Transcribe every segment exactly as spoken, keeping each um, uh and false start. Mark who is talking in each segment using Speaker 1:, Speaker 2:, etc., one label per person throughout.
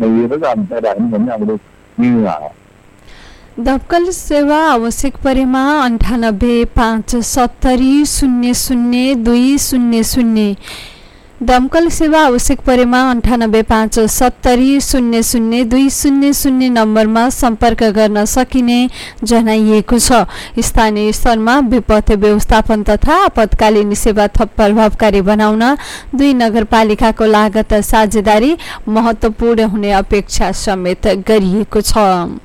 Speaker 1: लिएर जान्छ राख्नु भन्ने हाम्रो निर्णय आयो।
Speaker 2: दमकल सेवा आवश्यक परेमा अन्ठानब्बे पाँच सत्तरी शून्य शून्य दुई शून्य शून्य दमकल सेवा आवश्यक परेमा अन्ठानब्बे पाँच सत्तरी शून्य शून्य दुई शून्य शून्य नम्बरमा सम्पर्क गर्न सकिने जनाइएको छ। स्थानीय स्तरमा विपद व्यवस्थापन तथा आपतकालीन सेवा थप प्रभावकारी बनाउन दुई नगरपालिकाको लागत साझेदारी महत्त्वपूर्ण हुने अपेक्षा समेत गरिएको छ।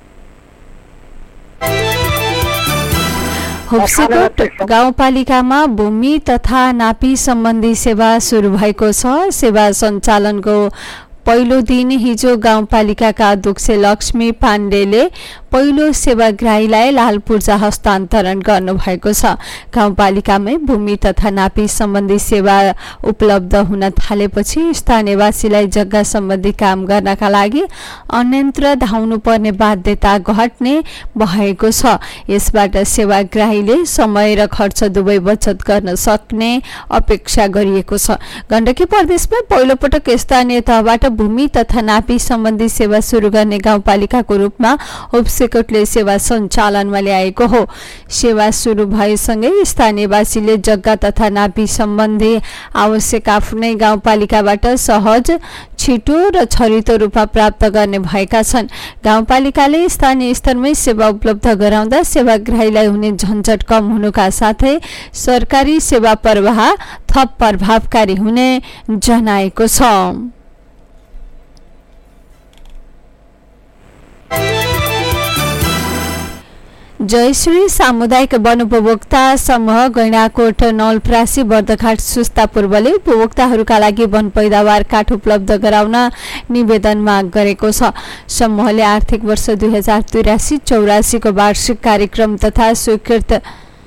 Speaker 2: होप्सेकोट गाउँपालिकामा भूमि तथा नापी सम्बन्धी सेवा सुरु भएको छ। सेवा सञ्चालनको पहिलो दिन हिजो गाउँपालिकाका अध्यक्ष लक्ष्मी पाण्डेले पहिलो सेवाग्राहीलाई लाल पूर्जा हस्तान्तरण गर्नुभएको छ। गाउँपालिकामै भूमि तथा नापी सम्बन्धी सेवा उपलब्ध हुन थालेपछि स्थानीयवासीलाई जग्गा सम्बन्धी काम गर्नका लागि अन्यत्र धाउनुपर्ने बाध्यता घट्ने भएको छ। यसबाट सेवाग्राहीले समय र खर्च दुवै बचत गर्न सक्ने अपेक्षा गरिएको छ। गण्डकी प्रदेशमा पहिलो पटक स्थानीय तहबाट भूमि तथा नापी सम्बन्धी सेवा सुरु गर्ने गाउँपालिकाको रूपमा होप्सेकोटले सेवा सञ्चालनमा ल्याएको हो। सेवा सुरु भएसँगै स्थानीयवासीले जग्गा तथा नापी सम्बन्धी आवश्यक आफ्नै गाउँपालिकाबाट सहज छिटो र छरितो रूपमा प्राप्त गर्ने भएका छन्। गाउँपालिकाले स्थानीय स्तरमै सेवा उपलब्ध गराउँदा सेवाग्राहीलाई हुने झन्झट कम हुनुका साथै सरकारी सेवा प्रवाह थप प्रभावकारी हुने जनाएको छ। जयश्री सामुदायिक वन उपभोक्ता समूह गैंडाकोट नौलप्रासी बर्दघाट सुस्ता पूर्वले उपभोक्ताहरूका लागि वन पैदावार काठ उपलब्ध गराउन निवेदन माग गरेको छ। समूहले आर्थिक वर्ष दुई हजार तिरासी चौरासी को वार्षिक कार्यक्रम तथा स्वीकृत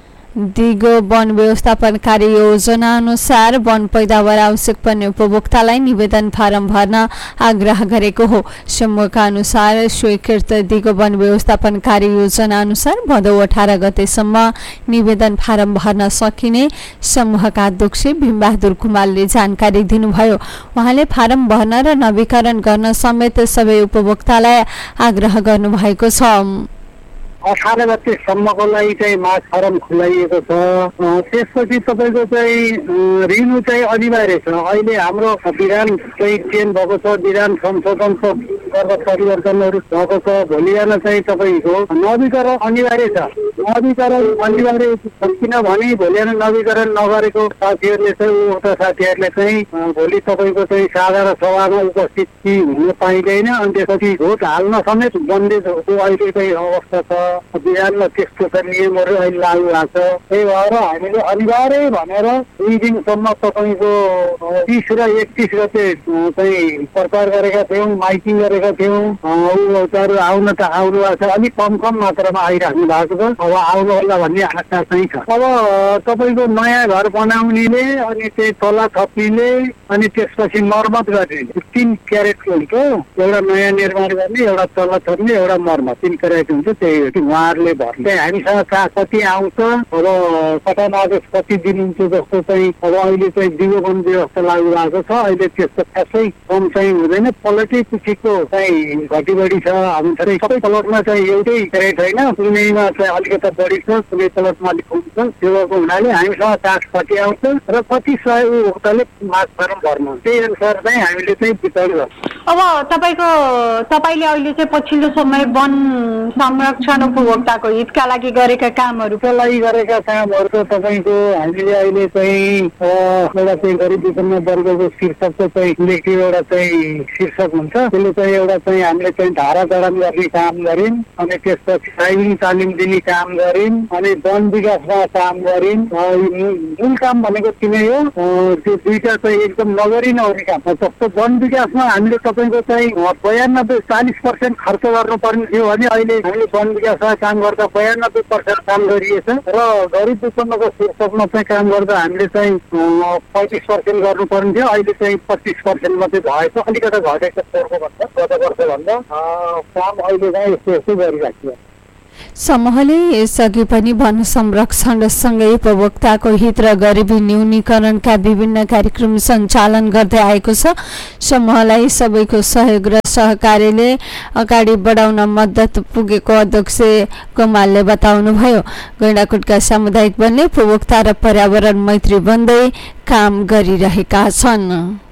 Speaker 2: दिगो वन व्यवस्थापन कार्य योजना अनुसार वन पैदावार आवश्यक पर्ने उपभोक्तालाई निवेदन फारम भर्न आग्रह गरेको हो। समूहका अनुसार स्वीकृत दिगो वन व्यवस्थापन कार्य योजना अनुसार भदौ अठार गतेसम्म निवेदन फारम भर्न सकिने समूहका अध्यक्ष भीमबहादुर कुमारले जानकारी दिनुभयो। उहाँले फारम भर्न र नवीकरण गर्न समेत सबै उपभोक्तालाई आग्रह गर्नुभएको छ।
Speaker 3: अठार गतेसम्मको लागि चाहिँ माग फारम खुलाइएको छ। त्यसपछि तपाईँको चाहिँ रिन्यू चाहिँ अनिवार्य छ। अहिले हाम्रो विधान चाहिँ चेन्ज भएको छ, विधान संशोधनको परिवर्तनहरू भएको छ। भोलि बिहान चाहिँ तपाईँको नवीकरण अनिवार्य छ। नवीकरण अनिवार्य किनभने भोलि बिहान नवीकरण नगरेको साथीहरूले चाहिँ उक्त साथीहरूले चाहिँ भोलि तपाईँको चाहिँ साधारण सभामा उपस्थित हुन पाइँदैन। अनि त्यसपछि भोट हाल्न समेत बन्देजहरूको अहिले चाहिँ अवस्था छ। विधानमा त्यस्तो छ, नियमहरू अहिले लागू भएको छ। त्यही भएर हामीले अनिवार्य भनेर दुई दिनसम्म तपाईँको तिस र एकतिस गते चाहिँ प्रचार गरेका थियौँ, माइकिङ गरेका थियौँ। उनीहरू आउन त आउनु भएको छ, अलिक कम कम मात्रामा आइराख्नु भएको छ। अब आउनु होला भन्ने आशा चाहिँ छ। अब तपाईँको नयाँ घर बनाउनेले अनि त्यही तला थप्नेले अनि त्यसपछि मर्मत गर्ने तिन क्यारेट हुन्छ। एउटा नयाँ निर्माण गर्ने, एउटा तला थप्ने, एउटा मर्मत, तिन क्यारेट हुन्छ। त्यही हो कि उहाँहरूले भर्ने हामीसँग कहाँ कति आउँछ, अब कटान आदेश कति दिनुहुन्छ जस्तो चाहिँ अब अहिले चाहिँ दिगो वन व्यवस्था लागू भएको छ। अहिले त्यस्तो खासै कम चाहिँ हुँदैन। पलटै पछिको चाहिँ घटी बढी छ। हामी सबै प्लटमा चाहिँ एउटै क्यारेट होइन, कुनैमा चाहिँ अलिकति बढी छ, कुनै प्लटमा अलिक कम छ। त्यो भएको हुनाले हामीसँग काठ कति आउँछ र कति सय उपभोक्ताले माग फारम भर्नु, त्यही अनुसार चाहिँ हामीले चाहिँ वितरण गर्छौँ।
Speaker 4: अब तपाईँको तपाईँले अहिले चाहिँ पछिल्लो समय वन संरक्षण उपभोक्ताको हितका लागि गरेका कामहरूका
Speaker 3: लागि गरेका कामहरू त तपाईँको हामीले अहिले चाहिँ एउटा चाहिँ गरिब विपन्न वर्गको शीर्षकको चाहिँ लेखियो एउटा चाहिँ शीर्षक हुन्छ। त्यसले चाहिँ एउटा चाहिँ हामीले चाहिँ धारा चढान गर्ने काम गऱ्यौँ। अनि त्यसपछि ड्राइभिङ तालिम दिने काम गऱ्यौँ। अनि वन विकासमा काम गऱ्यौँ। मूल काम भनेको तिनै हो। त्यो दुईटा चाहिँ एकदम नगरी नहुने काम। जस्तो वन विकासमा हामीले तपाईँको चाहिँ बयानब्बे चालिस पर्सेन्ट खर्च गर्नुपर्ने थियो भने अहिले हामीले वन विकासमा काम गर्दा बयानब्बे पर्सेन्ट काम गरिएछ। र गरिब विपन्नको शीर्षकमा चाहिँ काम गर्दा हामीले चाहिँ पैँतिस पर्सेन्ट गर्नुपर्ने थियो। अहिले चाहिँ पच्चिस पर्सेन्ट मात्रै भएछ। अलिकति घटेको पोहोरको भन्दा गत वर्षभन्दा काम अहिले चाहिँ यस्तो यस्तो गरिराखियो।
Speaker 2: समूहले यसअघि पनि वन संरक्षणसँगै उपभोक्ताको हित र गरिबी न्यूनीकरणका विभिन्न कार्यक्रम सञ्चालन गर्दै आएको छ। समूहलाई सबैको सहयोग र सहकार्यले अगाडि बढाउन मद्दत पुगेको अध्यक्ष गोमालले बताउनुभयो। गैंडाकोटका सामुदायिक वनले उपभोक्ता र पर्यावरण मैत्री बन्दै काम गरिरहेका छन्।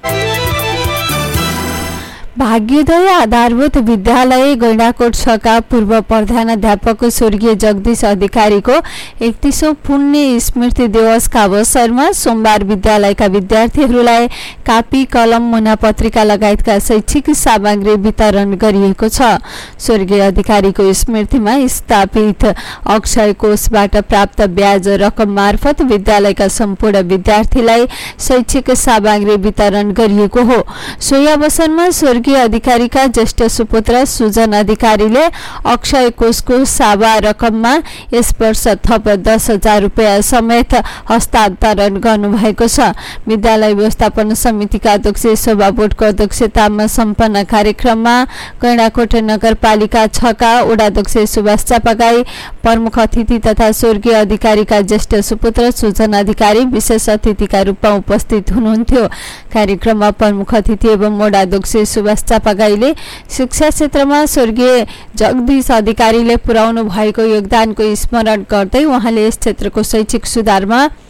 Speaker 2: भाग्योदय आधारभूत विद्यालय गैंडाकोट छका पूर्व प्रधानाध्यापक स्वर्गीय जगदीश अधिकारीको एकतीसौं पुण्य स्मृति दिवसका अवसरमा सोमबार विद्यालयका विद्यार्थीहरूलाई कापी कलम मुना पत्रिका लगायतका शैक्षिक सामग्री वितरण गरिएको छ। स्वर्गीय अधिकारीको स्मृतिमा स्थापित अक्षय कोषबाट प्राप्त ब्याज रकम मार्फत विद्यालयका सम्पूर्ण विद्यार्थीलाई शैक्षिक सामग्री वितरण गरिएको हो। सोही अवसरमा स्वर्गीय अधिकारीका ज्येष्ठ सुपुत्र सुजन अधिकारीले अक्षय कोषको सावा रकममा यस वर्ष थप दस हजार रुपियाँ समेत हस्तान्तरण गर्नुभएको छ। विद्यालय व्यवस्थापन समितिका अध्यक्ष शोभा बोटको अध्यक्षतामा सम्पन्न कार्यक्रममा गैंडाकोट नगरपालिका छका वडाध्यक्ष सुभाष चापागाई, प्रमुख अतिथि तथा स्वर्गीय अधिकारीका ज्येष्ठ सुपुत्र सुजन अधिकारी विशेष अतिथिका रूपमा उपस्थित हुनुहुन्थ्यो। कार्यक्रममा प्रमुख अतिथि एवं वडाध्यक्ष सुभाष चापागाईले शिक्षा क्षेत्रमा स्वर्गीय जगदीश अधिकारीले पुर्याउनु भएको योगदानको स्मरण गर्दै उहाँले यस क्षेत्रको शैक्षिक सुधारमा